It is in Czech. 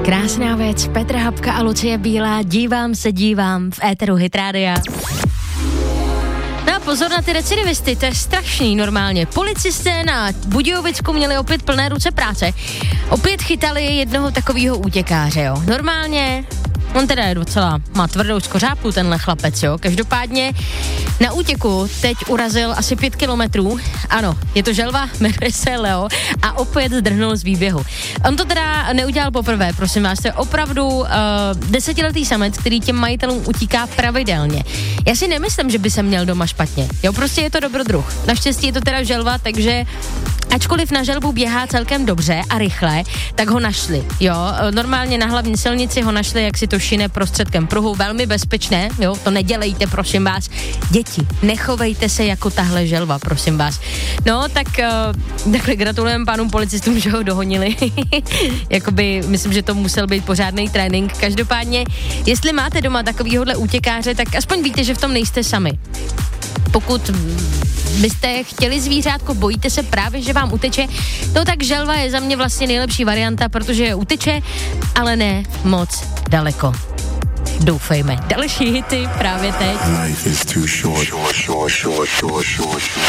Krásná věc, Petr Habka a Lucie Bílá, dívám v éteru Hit Rádia. No a pozor na ty recidivisty, to je strašný normálně. Policisté na Budějovicku měli opět plné ruce práce. Opět chytali jednoho takového útěkáře, jo. Normálně, on teda je docela, má tvrdou skořápku tenhle chlapec, jo. Každopádně na útěku teď urazil asi 5 kilometrů. Ano, je to želva, jmenuje se Leo a opět zdrhnul z výběhu. On to teda neudělal poprvé, prosím vás, to je opravdu 10letý samec, který těm majitelům utíká pravidelně. Já si nemyslím, že by se měl doma špatně. Jo, prostě je to dobrodruh. Naštěstí je to teda želva, takže ačkoliv na želvu běhá celkem dobře a rychle, tak ho našli, jo. Normálně na hlavní silnici ho našli, jak si to šine prostředkem pruhu, velmi bezpečné, jo, to nedělejte, prosím vás. Děti, nechovejte se jako tahle želva, prosím vás. No, tak takhle gratulujeme pánům policistům, že ho dohonili. Jakoby, myslím, že to musel být pořádný trénink. Každopádně, jestli máte doma takovýhodle útěkáře, tak aspoň víte, že v tom nejste sami. Pokud byste chtěli zvířátko, bojíte se právě, že vám uteče, no tak želva je za mě vlastně nejlepší varianta, protože uteče, ale ne moc daleko. Doufejme. Další hity právě teď.